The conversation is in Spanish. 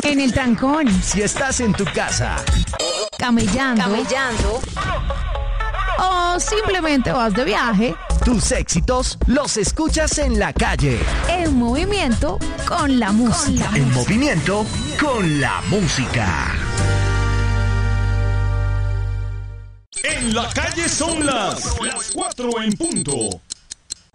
en el trancón, Si estás en tu casa, camellando o simplemente vas de viaje, tus éxitos los escuchas en la calle. en movimiento con la música. En movimiento con la música. En la calle son las 4 en punto.